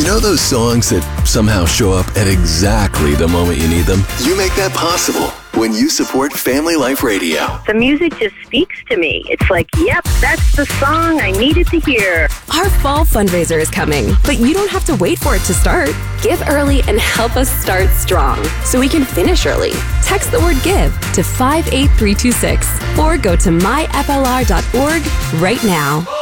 know those songs that somehow show up at exactly the moment you need them? You make that possible when you support Family Life Radio. The music just speaks to me. It's like, yep, that's the song I needed to hear. Our fall fundraiser is coming, but you don't have to wait for it to start. Give early and help us start strong so we can finish early. Text the word GIVE to 58326 or go to myflr.org right now.